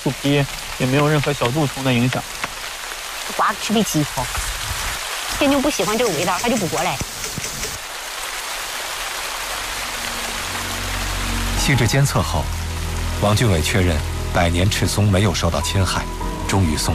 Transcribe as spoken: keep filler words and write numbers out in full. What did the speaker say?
树皮，也没有任何小蛀虫的影响。 瓜吃的极好，天牛不喜欢这个味道，它就不过来。 细致监测后，王俊伟确认百年赤松没有受到侵害，终于松